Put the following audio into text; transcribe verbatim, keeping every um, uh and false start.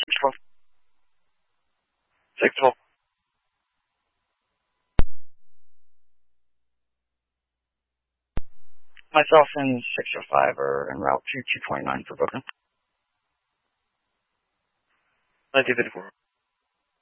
six twelve. Myself and six oh five are en route to two twenty-nine for booking. nineteen fifty-four.